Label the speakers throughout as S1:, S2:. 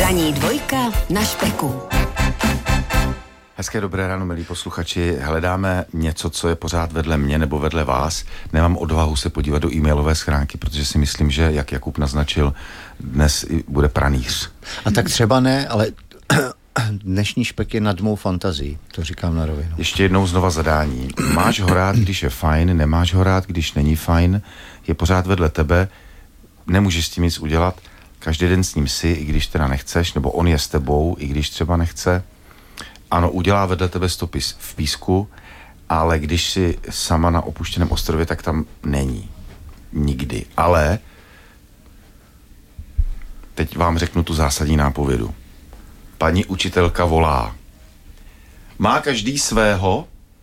S1: Ranní dvojka na Špeku.
S2: Hezké dobré ráno, milí posluchači. Hledáme něco, co je pořád vedle mě nebo vedle vás. Nemám odvahu se podívat do e-mailové schránky, protože si myslím, že, jak Jakub naznačil, dnes bude pranýř.
S3: A tak třeba ne, ale dnešní Špek je nad mou fantazii, to říkám na rovinu.
S2: Ještě jednou znova zadání. Máš ho rád, když je fajn, nemáš ho rád, když není fajn, je pořád vedle tebe, nemůžeš s tím nic udělat, každý den s ním si, i když teda nechceš, nebo on je s tebou, i když třeba nechce. Ano, udělá vedle tebe stopy v písku, ale když jsi sama na opuštěném ostrově, tak tam není. Nikdy. Ale teď vám řeknu tu zásadní nápovědu. Paní učitelka volá. Má každý svého?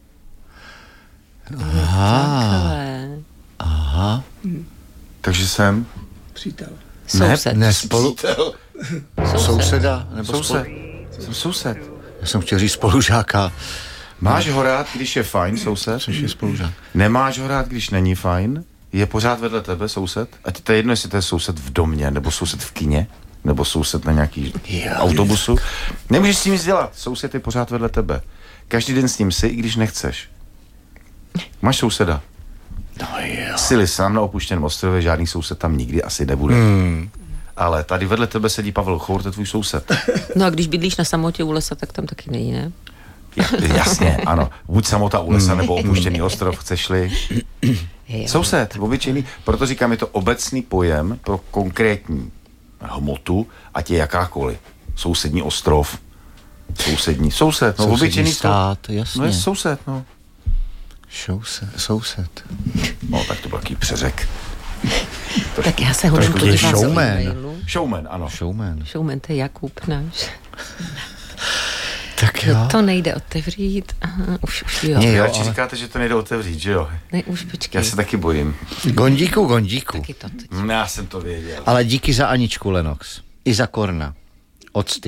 S3: Aha.
S2: Takže jsem?
S4: Přítel.
S3: Ne spolu...
S2: Přítel.
S3: Souseda? Nebo
S2: Soused. Jsem soused.
S3: Já jsem chtěl říct spolužáka.
S2: Máš ho rád, když je fajn, soused?
S3: Což je spolužák.
S2: Nemáš ho rád, když není fajn? Je pořád vedle tebe soused? A to je jedno, jestli to je soused v domě, nebo soused v kině, nebo soused na nějaký autobusu. Nemůžeš s tím nic dělat. Soused je pořád vedle tebe. Každý den s ním si, i když nechceš. Máš souseda?
S3: No jo.
S2: Jsi sám na opuštěném ostrově, žádný soused tam nikdy asi nebude. Ale tady vedle tebe sedí Pavel Chour, to je tvůj soused.
S4: No a když bydlíš na samotě u lesa, tak tam taky není, ne?
S2: Jasně, ano. Buď samota u lesa, nebo opuštěný ostrov, chceš-li. Soused, obyčejný. Proto říkám, je to obecný pojem pro konkrétní hmotu, ať je jakákoliv. Sousední ostrov, soused, no obyčejný
S3: stát, jasně.
S2: No je soused, no.
S3: Soused.
S2: No, tak to byl taký přeřek.
S4: Tak já se hodím podívat z
S3: showman.
S4: e-mailu.
S2: Showman, ano.
S4: Showman, to je Jakub náš.
S3: Tak jo.
S4: To nejde otevřít. Aha, už jo.
S3: Ne,
S2: Vy
S3: jo,
S2: radši
S3: ale...
S2: říkáte, že to nejde otevřít, že jo?
S4: Ne, už počkej.
S2: Já se taky bojím.
S3: Gondíku.
S4: Taky to teď.
S2: Já jsem to věděl.
S3: Ale díky za Aničku Lennox. I za Korna. Octy.